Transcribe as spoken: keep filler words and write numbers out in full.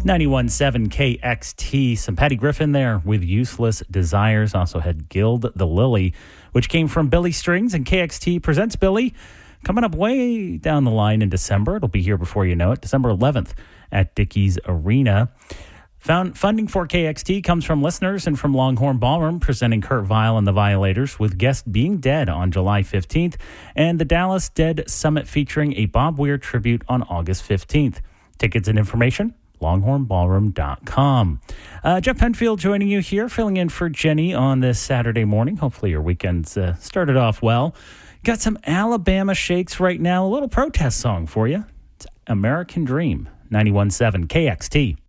ninety-one point seven K X T. Some Patty Griffin there with Useless Desires. Also had Gild the Lily, which came from Billy Strings, and K X T presents Billy. Coming up way down the line in December. It'll be here before you know it. December eleventh at Dickies Arena. Found, funding for K X T comes from listeners and from Longhorn Ballroom, presenting Kurt Vile and the Violators, with guest Being Dead on July fifteenth, and the Dallas Dead Summit featuring a Bob Weir tribute on August fifteenth. Tickets and information, longhorn ballroom dot com. Uh, Jeff Penfield joining you here, filling in for Jenny on this Saturday morning. Hopefully your weekend's uh, started off well. Got some Alabama Shakes right now. A little protest song for you. It's American Dream, ninety-one point seven K X T.